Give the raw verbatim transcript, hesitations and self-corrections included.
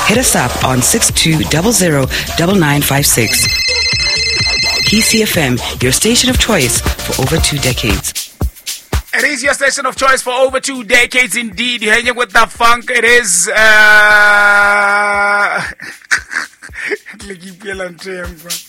hit us up on six two zero zero nine nine five six. K C F M, your station of choice for over two decades. It is your station of choice for over two decades indeed. You're hanging with the funk. It is uh